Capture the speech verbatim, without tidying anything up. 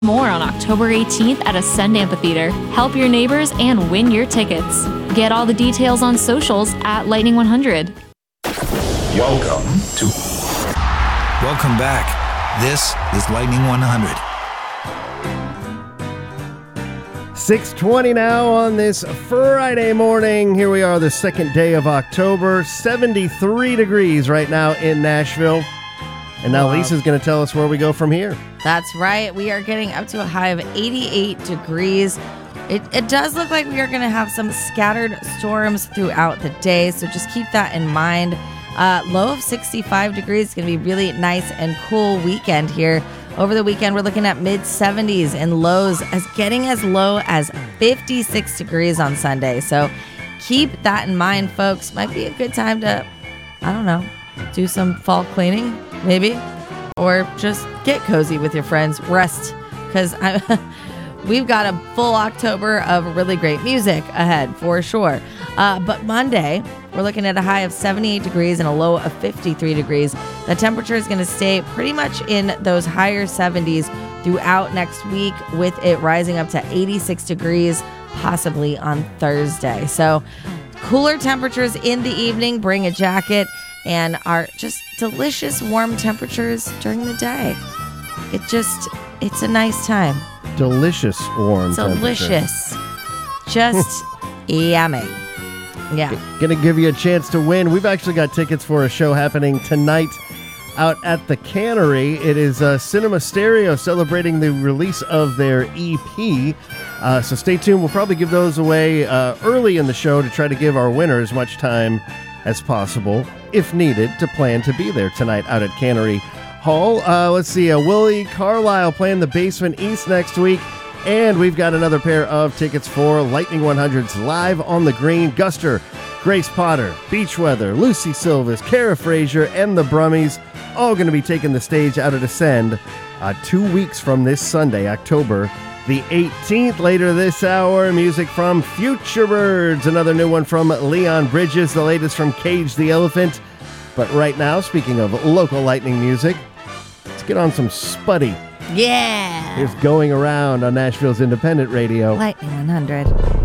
More on October eighteenth at Ascend Amphitheater. Help your neighbors and win your tickets. Get all the details on socials at Lightning one hundred. Welcome to... Welcome back. This is Lightning one hundred. six twenty now on this Friday morning. Here we are, the second day of October. seventy-three degrees right now in Nashville. And now wow. Lisa's going to tell us where we go from here. That's right. We are getting up to a high of eighty-eight degrees. It, it does look like we are going to have some scattered storms throughout the day, so just keep that in mind. Uh, low of sixty-five degrees. It's going to be really nice and cool weekend here. Over the weekend, we're looking at mid seventies and lows as getting as low as fifty-six degrees on Sunday. So keep that in mind, folks. Might be a good time to, I don't know, do some fall cleaning, maybe, or just get cozy with your friends. Rest, because we've got a full October of really great music ahead for sure. Uh, but Monday, we're looking at a high of seventy-eight degrees and a low of fifty-three degrees. The temperature is going to stay pretty much in those higher seventies throughout next week, with it rising up to eighty-six degrees, possibly on Thursday. So cooler temperatures in the evening. Bring a jacket. And our just delicious warm temperatures during the day. It just, it's a nice time. Delicious warm Delicious. Just yummy. Yeah. Gonna give you a chance to win. We've actually got tickets for a show happening tonight out at the Cannery. It is uh, Cinema Stereo celebrating the release of their E P. Uh, so stay tuned. We'll probably give those away uh, early in the show to try to give our winner as much time as possible, if needed, to plan to be there tonight out at Cannery Hall. Uh, let's see, uh, Willie Carlisle playing the Basement East next week, and we've got another pair of tickets for Lightning one hundred's Live on the Green. Guster, Grace Potter, Beach Weather, Lucy Silvas, Kara Frazier, and the Brummies, all going to be taking the stage out at Ascend uh, two weeks from this Sunday, October the eighteenth. Later this hour, music from Future Birds, another new one from Leon Bridges, the latest from Cage the Elephant. But right now, speaking of local Lightning music, let's get on some Spuddy. Yeah. Here's Going Around on Nashville's independent radio. Lightning one hundred.